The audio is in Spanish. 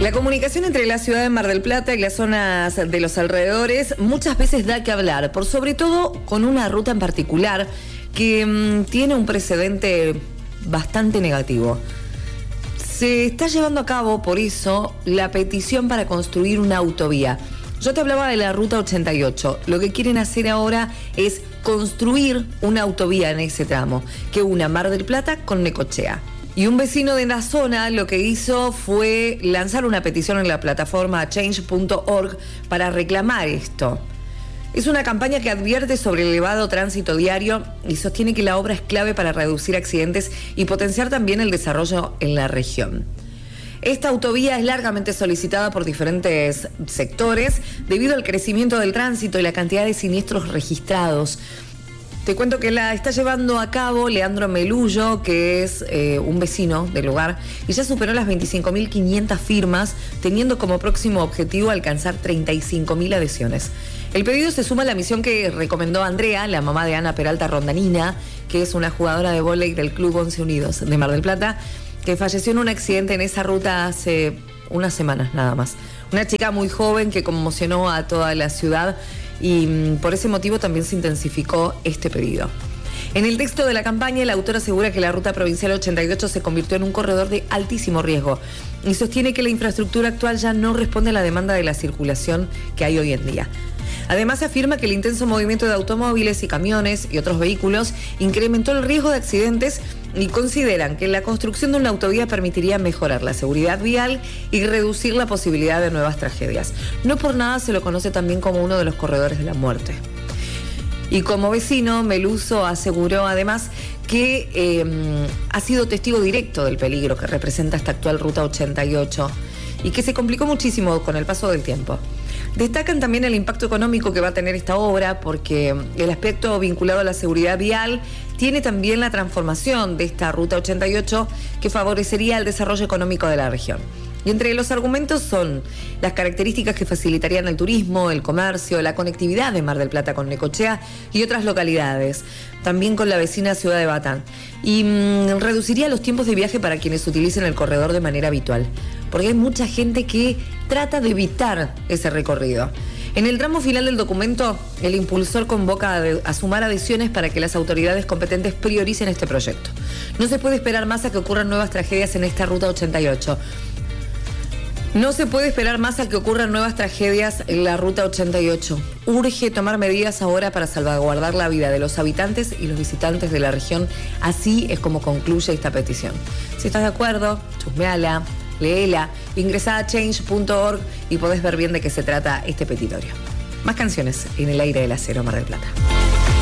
La comunicación entre la ciudad de Mar del Plata y las zonas de los alrededores muchas veces da que hablar, por sobre todo con una ruta en particular que tiene un precedente bastante negativo. Se está llevando a cabo, por eso, la petición para construir una autovía. Yo te hablaba de la ruta 88. Lo que quieren hacer ahora es construir una autovía en ese tramo, que una Mar del Plata con Necochea. Y un vecino de la zona lo que hizo fue lanzar una petición en la plataforma change.org para reclamar esto. Es una campaña que advierte sobre el elevado tránsito diario y sostiene que la obra es clave para reducir accidentes y potenciar también el desarrollo en la región. Esta autovía es largamente solicitada por diferentes sectores debido al crecimiento del tránsito y la cantidad de siniestros registrados. Te cuento que la está llevando a cabo Leandro Melullo, que es un vecino del lugar, y ya superó las 25.500 firmas, teniendo como próximo objetivo alcanzar 35.000 adhesiones. El pedido se suma a la misión que recomendó Andrea, la mamá de Ana Peralta Rondanina, que es una jugadora de vóley del Club Once Unidos de Mar del Plata, que falleció en un accidente en esa ruta hace unas semanas nada más. Una chica muy joven que conmocionó a toda la ciudad y por ese motivo también se intensificó este pedido. En el texto de la campaña, el autor asegura que la ruta provincial 88 se convirtió en un corredor de altísimo riesgo y sostiene que la infraestructura actual ya no responde a la demanda de la circulación que hay hoy en día. Además, afirma que el intenso movimiento de automóviles y camiones y otros vehículos incrementó el riesgo de accidentes y consideran que la construcción de una autovía permitiría mejorar la seguridad vial y reducir la posibilidad de nuevas tragedias. No por nada se lo conoce también como uno de los corredores de la muerte. Y como vecino, Melullo aseguró además que ha sido testigo directo del peligro que representa esta actual ruta 88 y que se complicó muchísimo con el paso del tiempo. Destacan también el impacto económico que va a tener esta obra porque el aspecto vinculado a la seguridad vial tiene también la transformación de esta ruta 88 que favorecería el desarrollo económico de la región. Y entre los argumentos son las características que facilitarían el turismo, el comercio, la conectividad de Mar del Plata con Necochea y otras localidades, también con la vecina ciudad de Batán. Y reduciría los tiempos de viaje para quienes utilicen el corredor de manera habitual, porque hay mucha gente que trata de evitar ese recorrido. En el tramo final del documento, el impulsor convoca a sumar adhesiones para que las autoridades competentes prioricen este proyecto. No se puede esperar más a que ocurran nuevas tragedias en esta ruta 88. No se puede esperar más a que ocurran nuevas tragedias en la ruta 88. Urge tomar medidas ahora para salvaguardar la vida de los habitantes y los visitantes de la región. Así es como concluye esta petición. Si estás de acuerdo, chusmeala, léela, ingresá a change.org y podés ver bien de qué se trata este petitorio. Más canciones en el aire del acero Mar del Plata.